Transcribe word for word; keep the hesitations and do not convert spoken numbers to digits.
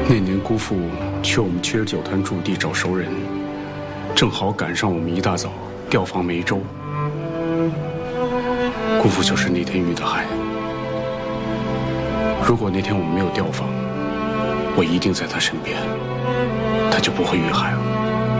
那年姑父去我们七十九团驻地找熟人，正好赶上我们一大早调访梅州。姑父就是那天遇的害。如果那天我们没有调访，我一定在他身边，他就不会遇害了。